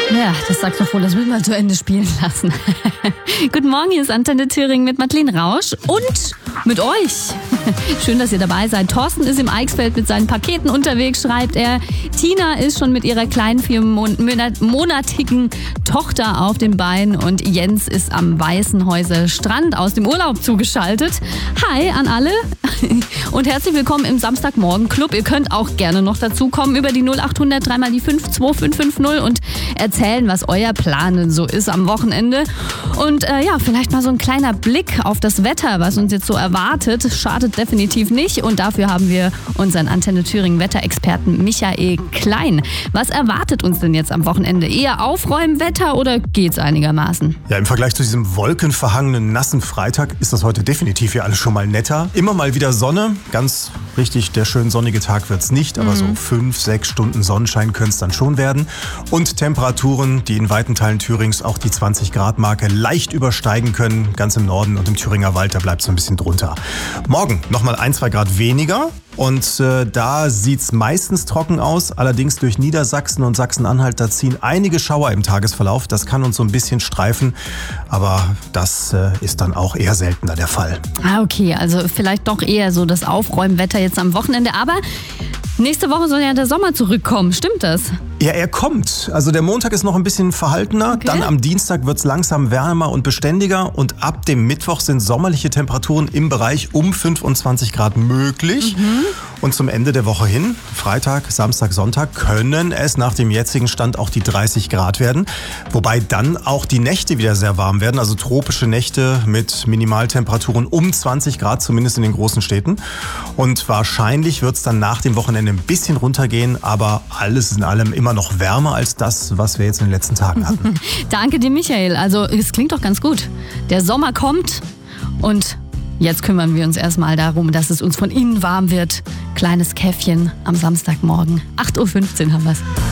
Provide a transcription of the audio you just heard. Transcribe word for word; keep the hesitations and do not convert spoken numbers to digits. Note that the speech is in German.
Ja, das Saxophon, das müssen wir zu Ende spielen lassen. Guten Morgen, hier ist Antenne Thüringen mit Madeleine Rausch und mit euch. Schön, dass ihr dabei seid. Thorsten ist im Eichsfeld mit seinen Paketen unterwegs, schreibt er. Tina ist schon mit ihrer kleinen viermonatigen Tochter auf den Beinen und Jens ist am Weißenhäuser Strand aus dem Urlaub zugeschaltet. Hi an alle und herzlich willkommen im Samstagmorgen-Club. Ihr könnt auch gerne noch dazukommen über die null acht hundert drei mal die fünf zwei fünf fünf null und erzählen, was euer Plan so ist am Wochenende. Und äh, ja, vielleicht mal so ein kleiner Blick auf das Wetter, was uns jetzt so erwartet. Schadet definitiv nicht. Und dafür haben wir unseren Antenne Thüringen Wetterexperten Michael Klein. Was erwartet uns denn jetzt am Wochenende? Eher Aufräumwetter oder geht's einigermaßen? Ja, im Vergleich zu diesem wolkenverhangenen, nassen Freitag ist das heute definitiv hier alles schon mal netter. Immer mal wieder Sonne. Ganz richtig, der schön sonnige Tag wird's nicht. Aber mhm. so fünf, sechs Stunden Sonnenschein können es dann schon werden. Und Temperaturen, die in weiten Teilen Thürings auch die zwanzig Grad Marke leicht übersteigen können. Ganz im Norden und im Thüringer Wald, da bleibt es ein bisschen drunter. Morgen nochmal ein, zwei Grad weniger. Und äh, da sieht's meistens trocken aus. Allerdings durch Niedersachsen und Sachsen-Anhalt, da ziehen einige Schauer im Tagesverlauf. Das kann uns so ein bisschen streifen. Aber das äh, ist dann auch eher seltener der Fall. Ah, okay. Also vielleicht doch eher so das Aufräumwetter jetzt am Wochenende. Aber nächste Woche soll ja der Sommer zurückkommen. Stimmt das? Ja, er kommt. Also der Montag ist noch ein bisschen verhaltener. Okay. Dann am Dienstag wird's langsam wärmer und beständiger. Und ab dem Mittwoch sind sommerliche Temperaturen im Bereich um fünfundzwanzig Grad möglich. Mhm. Und zum Ende der Woche hin, Freitag, Samstag, Sonntag, können es nach dem jetzigen Stand auch die dreißig Grad werden. Wobei dann auch die Nächte wieder sehr warm werden. Also tropische Nächte mit Minimaltemperaturen um zwanzig Grad, zumindest in den großen Städten. Und wahrscheinlich wird's dann nach dem Wochenende ein bisschen runtergehen. Aber alles in allem immer noch wärmer als das, was wir jetzt in den letzten Tagen hatten. Danke dir, Michael. Also es klingt doch ganz gut. Der Sommer kommt und jetzt kümmern wir uns erstmal darum, dass es uns von innen warm wird. Kleines Käffchen am Samstagmorgen. acht Uhr fünfzehn haben wir's.